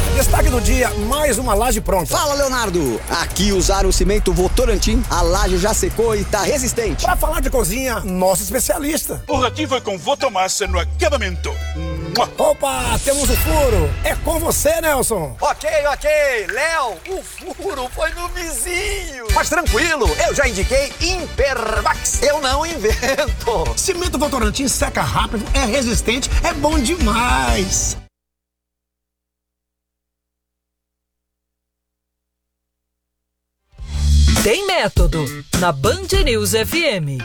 Destaque do dia, mais uma laje pronta. Fala, Leonardo. Aqui usaram o cimento Votorantim, a laje já secou e tá resistente. Pra falar de cozinha, nosso especialista. O ratinho foi com Votomassa no acabamento. Opa, temos o furo. É com você, Nelson. Ok. Léo, o furo foi no vizinho. Mas tranquilo, Eu já indiquei Impervax. Eu não invento. cimento Votorantim seca rápido, é resistente, é bom demais. Tem método na Band News FM.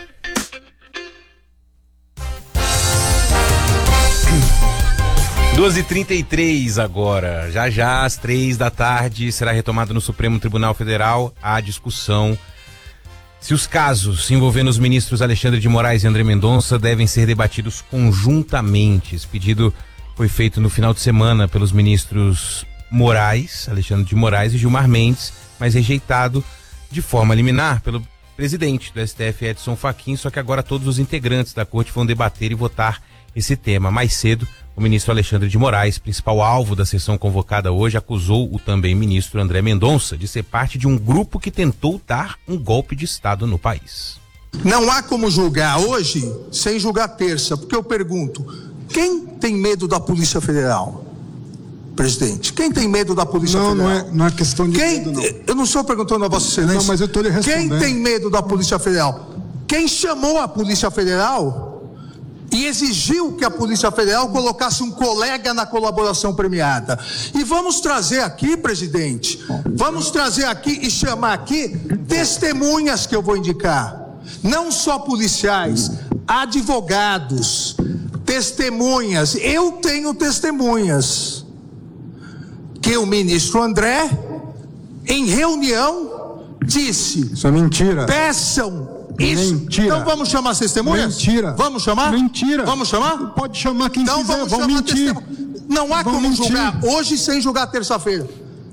Doze h agora, já às 15h, será retomado no Supremo Tribunal Federal a discussão se os casos envolvendo os ministros Alexandre de Moraes e André Mendonça devem ser debatidos conjuntamente. Esse pedido foi feito no final de semana pelos ministros Alexandre de Moraes e Gilmar Mendes, mas rejeitado de forma liminar pelo presidente do STF, Edson Fachin, só que agora todos os integrantes da corte vão debater e votar esse tema. Mais cedo, o ministro Alexandre de Moraes, principal alvo da sessão convocada hoje, acusou o também ministro André Mendonça de ser parte de um grupo que tentou dar um golpe de Estado no país. Não há como julgar hoje sem julgar terça, porque eu pergunto, quem tem medo da Polícia Federal? Presidente, quem tem medo da Polícia Federal? Não é questão de medo, não. Eu não estou perguntando a Vossa Excelência. Não, mas eu estou lhe respondendo. Quem tem medo da Polícia Federal? Quem chamou a Polícia Federal e exigiu que a Polícia Federal colocasse um colega na colaboração premiada. E vamos trazer aqui, presidente, vamos trazer aqui e chamar aqui testemunhas que eu vou indicar. Não só policiais, advogados, testemunhas. Eu tenho testemunhas que o ministro André, em reunião, disse: Isso é mentira. Peçam isso. Mentira. Então vamos chamar as testemunhas? Mentira. Vamos chamar? Mentira. Vamos chamar? Pode chamar quem Então quiser, vamos vão chamar mentir. Não há Vão como mentir. julgar hoje sem julgar terça-feira.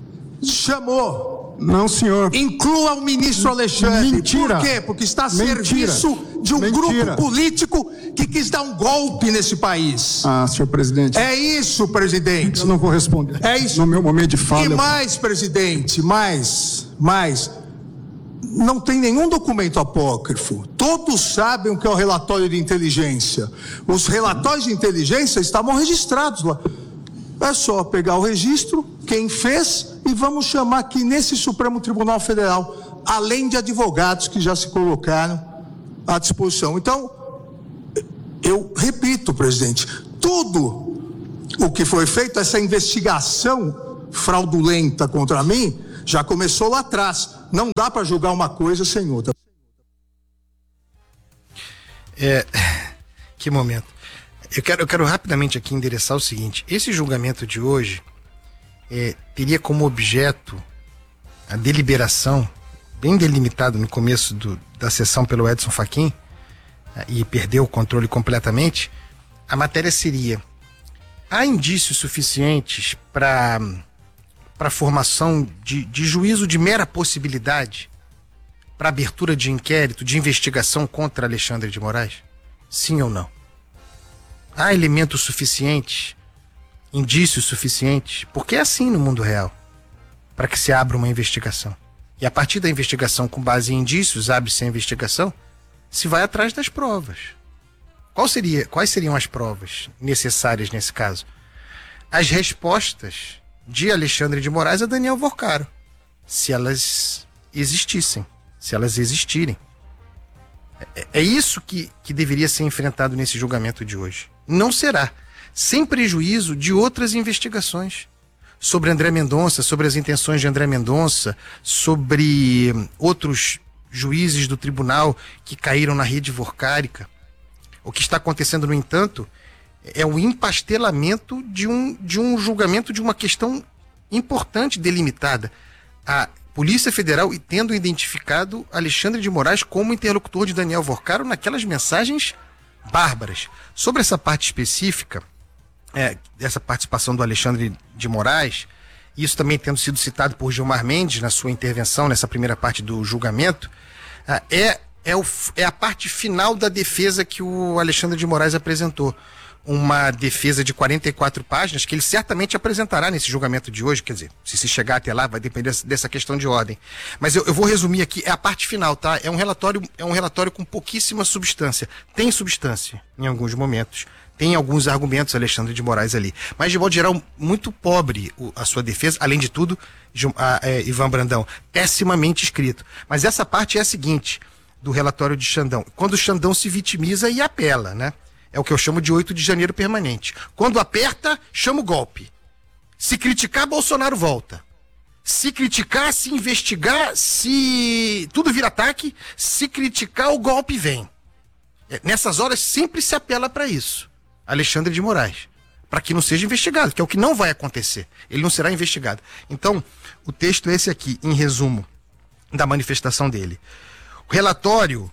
Chamou. Não, senhor. Inclua o ministro Alexandre. Mentira. Por quê? Porque está a Mentira. serviço de um grupo político que quis dar um golpe nesse país. Ah, senhor presidente. É isso, presidente. Eu não vou responder. É isso. No meu momento de fala. E mais, presidente, mais. Não tem nenhum documento apócrifo. Todos sabem o que é o relatório de inteligência. Os relatórios de inteligência estavam registrados lá. É só pegar o registro, quem fez, e vamos chamar aqui nesse Supremo Tribunal Federal, além de advogados que já se colocaram à disposição. Então, eu repito, presidente, tudo o que foi feito, essa investigação fraudulenta contra mim, já começou lá atrás. Não dá para julgar uma coisa sem outra. Que momento. Eu quero rapidamente aqui endereçar o seguinte: esse julgamento de hoje teria como objeto a deliberação, bem delimitado no começo da sessão pelo Edson Fachin, e perdeu o controle completamente. A matéria seria: há indícios suficientes para formação de juízo de mera possibilidade, para abertura de inquérito, de investigação contra Alexandre de Moraes? Sim ou não? Há elementos suficientes, indícios suficientes, porque é assim no mundo real, para que se abra uma investigação. E a partir da investigação, com base em indícios, abre-se a investigação, se vai atrás das provas. Quais seriam as provas necessárias nesse caso? As respostas de Alexandre de Moraes a Daniel Vorcaro, se elas existissem, se elas existirem. É isso que deveria ser enfrentado nesse julgamento de hoje. Não será, sem prejuízo de outras investigações sobre André Mendonça, sobre as intenções de André Mendonça, sobre outros juízes do tribunal que caíram na rede vorcárica. O que está acontecendo, no entanto, é o empastelamento de um julgamento de uma questão importante delimitada. A Polícia Federal tendo identificado Alexandre de Moraes como interlocutor de Daniel Vorcaro naquelas mensagens bárbaras. Sobre essa parte específica, dessa participação do Alexandre de Moraes, isso também tendo sido citado por Gilmar Mendes na sua intervenção nessa primeira parte do julgamento, é a parte final da defesa que o Alexandre de Moraes apresentou. uma defesa de 44 páginas que ele certamente apresentará nesse julgamento de hoje, quer dizer, se chegar até lá vai depender dessa questão de ordem. Mas eu vou resumir aqui, é a parte final, tá? É um relatório com pouquíssima substância. Tem substância em alguns momentos, tem alguns argumentos, Alexandre de Moraes, ali. Mas, de modo geral, muito pobre a sua defesa, além de tudo, Ivan Brandão, pessimamente escrito. Mas essa parte é a seguinte, do relatório de Xandão. Quando o Xandão se vitimiza e apela, né? É o que eu chamo de 8 de janeiro permanente. Quando aperta, chama o golpe. Se criticar, Bolsonaro volta. Se criticar, se investigar, se tudo vira ataque, se criticar, o golpe vem. Nessas horas sempre se apela para isso. Alexandre de Moraes. Para que não seja investigado, que é o que não vai acontecer. Ele não será investigado. Então, o texto é esse aqui, em resumo, da manifestação dele. O relatório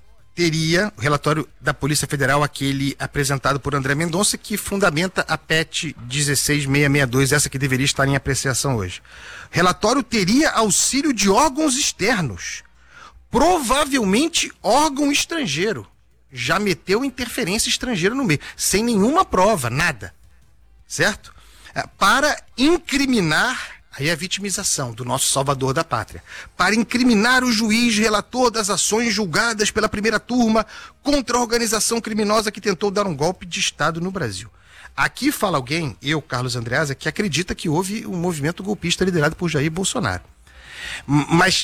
da Polícia Federal, aquele apresentado por André Mendonça, que fundamenta a PET 16662, essa que deveria estar em apreciação hoje. O relatório teria auxílio de órgãos externos, provavelmente órgão estrangeiro. Já meteu interferência estrangeira no meio, sem nenhuma prova, nada. Certo? Para incriminar, aí a vitimização do nosso salvador da pátria, para incriminar o juiz relator das ações julgadas pela primeira turma contra a organização criminosa que tentou dar um golpe de Estado no Brasil. Aqui fala alguém, eu, Carlos Andreasa, que acredita que houve um movimento golpista liderado por Jair Bolsonaro. Mas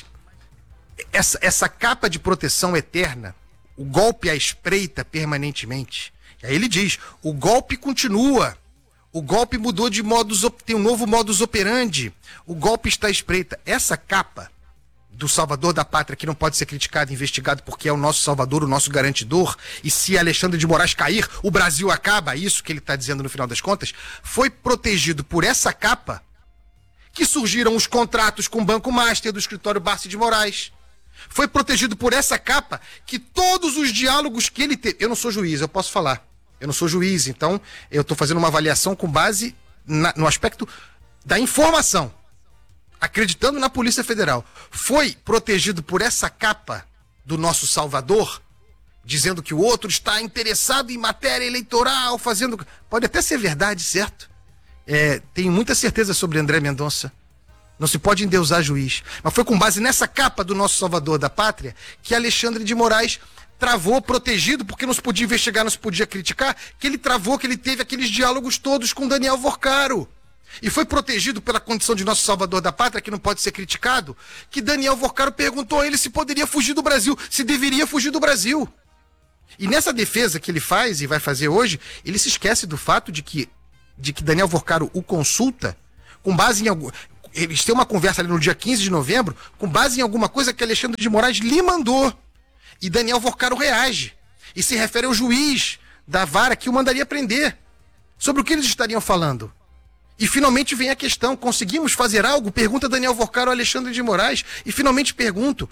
essa capa de proteção eterna, o golpe à espreita permanentemente, aí ele diz, o golpe continua. O golpe mudou de tem um novo modus operandi. O golpe está à espreita. Essa capa do salvador da pátria, que não pode ser criticado e investigado porque é o nosso salvador, o nosso garantidor, e se Alexandre de Moraes cair, o Brasil acaba, isso que ele está dizendo no final das contas, foi protegido por essa capa que surgiram os contratos com o Banco Master do escritório Barsi de Moraes. Foi protegido por essa capa que todos os diálogos que ele teve... Eu não sou juiz, eu posso falar. Eu não sou juiz, então eu estou fazendo uma avaliação com base no aspecto da informação, acreditando na Polícia Federal. Foi protegido por essa capa do nosso salvador, dizendo que o outro está interessado em matéria eleitoral, fazendo... Pode até ser verdade, certo? Tenho muita certeza sobre André Mendonça. Não se pode endeusar juiz. Mas foi com base nessa capa do nosso salvador da pátria que Alexandre de Moraes travou, protegido, porque não se podia investigar, não se podia criticar, que ele travou, que ele teve aqueles diálogos todos com Daniel Vorcaro. E foi protegido pela condição de nosso salvador da pátria, que não pode ser criticado, que Daniel Vorcaro perguntou a ele se poderia fugir do Brasil, se deveria fugir do Brasil. E nessa defesa que ele faz e vai fazer hoje, ele se esquece do fato de que Daniel Vorcaro o consulta com base em algum... Eles têm uma conversa ali no dia 15 de novembro, com base em alguma coisa que Alexandre de Moraes lhe mandou. E Daniel Vorcaro reage e se refere ao juiz da vara que o mandaria prender. Sobre o que eles estariam falando? E finalmente vem a questão, conseguimos fazer algo? Pergunta Daniel Vorcaro ao Alexandre de Moraes. E finalmente pergunta,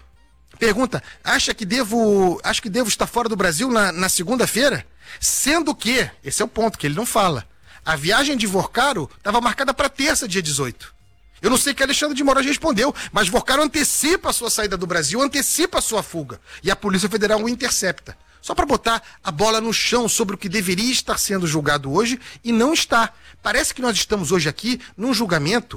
acha que devo estar fora do Brasil na segunda-feira? Sendo que, esse é o ponto que ele não fala, a viagem de Vorcaro estava marcada para terça, dia 18. Eu não sei o que Alexandre de Moraes respondeu, mas Vorcaro antecipa a sua saída do Brasil, antecipa a sua fuga. E a Polícia Federal o intercepta. Só para botar a bola no chão sobre o que deveria estar sendo julgado hoje e não está. Parece que nós estamos hoje aqui num julgamento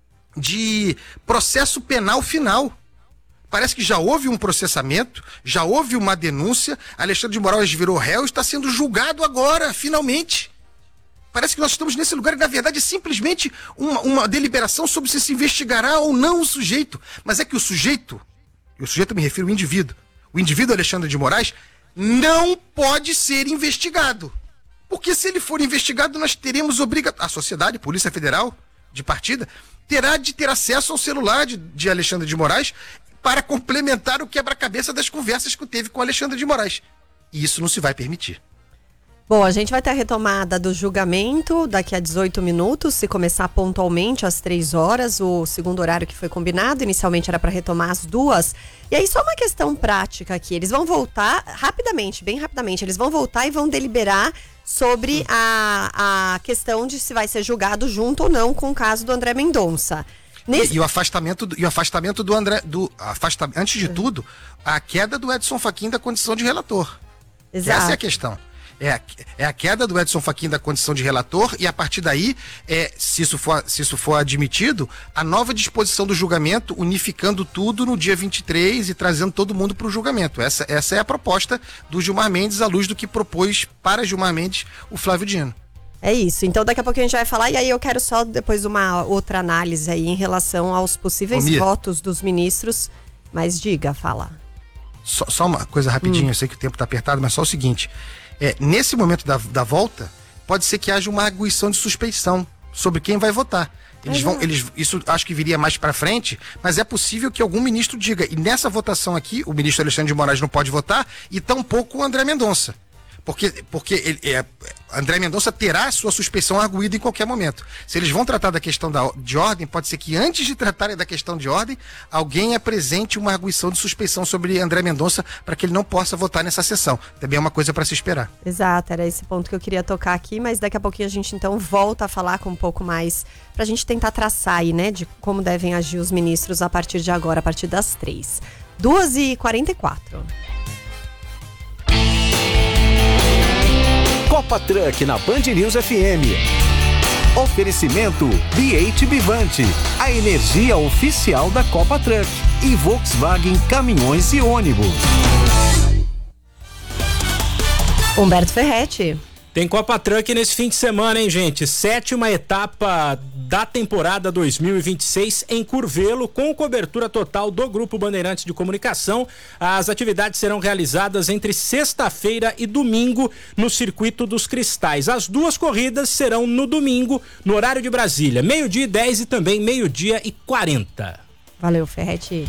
de processo penal final. Parece que já houve um processamento, já houve uma denúncia, Alexandre de Moraes virou réu e está sendo julgado agora, finalmente. Parece que nós estamos nesse lugar e, na verdade, é simplesmente uma deliberação sobre se investigará ou não o sujeito. Mas é que o sujeito eu me refiro ao indivíduo, o indivíduo Alexandre de Moraes não pode ser investigado. Porque se ele for investigado, nós teremos a sociedade, Polícia Federal, de partida, terá de ter acesso ao celular de Alexandre de Moraes para complementar o quebra-cabeça das conversas que teve com Alexandre de Moraes. E isso não se vai permitir. Bom, a gente vai ter a retomada do julgamento daqui a 18 minutos, se começar pontualmente às 3 horas, o segundo horário que foi combinado, inicialmente era para retomar às 2. E aí só uma questão prática aqui, eles vão voltar rapidamente, bem rapidamente, eles vão voltar e vão deliberar sobre a questão de se vai ser julgado junto ou não com o caso do André Mendonça. E o afastamento do André, antes de tudo, a queda do Edson Fachin da condição de relator. Exato. Essa é a questão. É a queda do Edson Fachin da condição de relator e a partir daí, se isso for admitido, a nova disposição do julgamento unificando tudo no dia 23 e trazendo todo mundo para o julgamento. Essa é a proposta do Gilmar Mendes à luz do que propôs para Gilmar Mendes o Flávio Dino. É isso, então daqui a pouquinho a gente vai falar, e aí eu quero só depois uma outra análise aí em relação aos possíveis votos dos ministros, mas fala. Só uma coisa rapidinho, eu sei que o tempo está apertado, mas só o seguinte, nesse momento da volta, pode ser que haja uma arguição de suspeição sobre quem vai votar. Isso acho que viria mais para frente, mas é possível que algum ministro diga, e nessa votação aqui, o ministro Alexandre de Moraes não pode votar, e tampouco o André Mendonça. Porque André Mendonça terá sua suspeição arguída em qualquer momento. Se eles vão tratar da questão de ordem, pode ser que antes de tratarem da questão de ordem, alguém apresente uma arguição de suspeição sobre André Mendonça para que ele não possa votar nessa sessão. Também é uma coisa para se esperar. Exato, era esse ponto que eu queria tocar aqui, mas daqui a pouquinho a gente então volta a falar com um pouco mais, para a gente tentar traçar aí, né, de como devem agir os ministros a partir de agora, a partir das 3. 2h44. Copa Truck na Band News FM. Oferecimento BH Vivante, a energia oficial da Copa Truck, e Volkswagen Caminhões e Ônibus. Humberto Ferretti. Tem Copa Truck nesse fim de semana, hein, gente? 7ª etapa da temporada 2026 em Curvelo, com cobertura total do Grupo Bandeirantes de Comunicação. As atividades serão realizadas entre sexta-feira e domingo no Circuito dos Cristais. As duas corridas serão no domingo, no horário de Brasília, 12h10 e também 12h40. Valeu, Ferretti.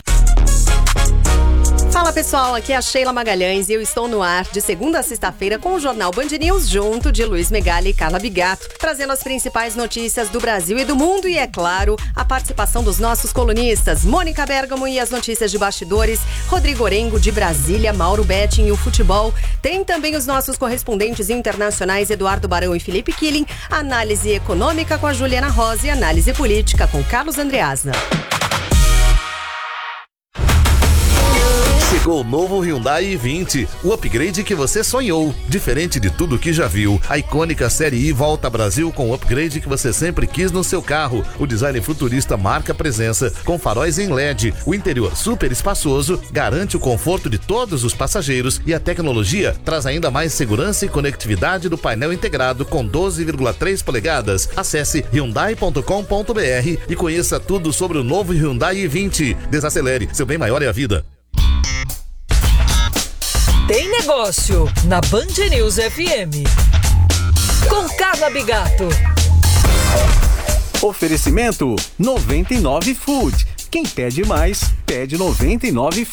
Fala pessoal, aqui é a Sheila Magalhães e eu estou no ar de segunda a sexta-feira com o Jornal Band News junto de Luiz Megali e Carla Bigato, trazendo as principais notícias do Brasil e do mundo e, é claro, a participação dos nossos colunistas, Mônica Bergamo e as notícias de bastidores, Rodrigo Orengo de Brasília, Mauro Betting e o futebol. Tem também os nossos correspondentes internacionais Eduardo Barão e Felipe Killing, análise econômica com a Juliana Rosa e análise política com Carlos Andreasna. Chegou o novo Hyundai i20, o upgrade que você sonhou. Diferente de tudo que já viu, a icônica Série I volta ao Brasil com o upgrade que você sempre quis no seu carro. O design futurista marca presença, com faróis em LED. O interior super espaçoso garante o conforto de todos os passageiros e a tecnologia traz ainda mais segurança e conectividade do painel integrado com 12,3 polegadas. Acesse hyundai.com.br e conheça tudo sobre o novo Hyundai i20. Desacelere, seu bem maior é a vida. Tem negócio na Band News FM. Com Carla Bigato. Oferecimento 99 Food. Quem pede mais, pede 99